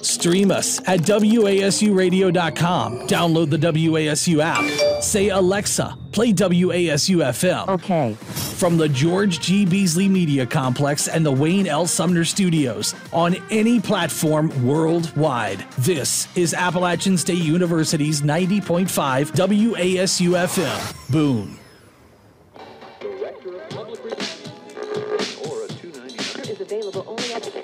Stream us at WASUradio.com. Download the WASU app. Say, Alexa, play WASU FM. Okay. From the George G. Beasley Media Complex and the Wayne L. Sumner Studios on any platform worldwide. This is Appalachian State University's 90.5 WASU FM. Boom.